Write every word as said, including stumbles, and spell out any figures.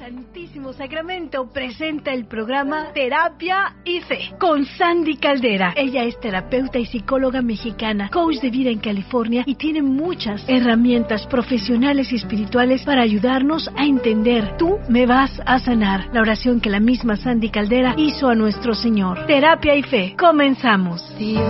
Santísimo Sacramento presenta el programa Terapia y Fe con Sandy Caldera. Ella es terapeuta y psicóloga mexicana, coach de vida en California y tiene muchas herramientas profesionales y espirituales para ayudarnos a entender. Tú me vas a sanar. La oración que la misma Sandy Caldera hizo a nuestro Señor. Terapia y Fe. Comenzamos. Dios